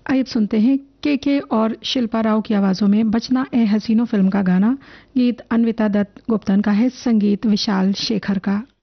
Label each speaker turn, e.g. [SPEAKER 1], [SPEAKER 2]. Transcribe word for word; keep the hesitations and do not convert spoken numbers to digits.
[SPEAKER 1] आइए अब सुनते हैं के के और शिल्पा राव की आवाजों में बचना ए हसीनो फिल्म का गाना। गीत अन्विता दत्त गुप्तन का है, संगीत विशाल शेखर का।